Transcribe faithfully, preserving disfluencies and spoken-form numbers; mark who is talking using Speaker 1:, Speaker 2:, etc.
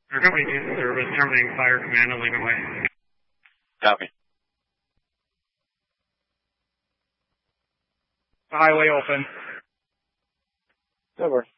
Speaker 1: Our company needs service, terminating fire command and leaving way.
Speaker 2: Copy.
Speaker 3: Highway open.
Speaker 4: Over.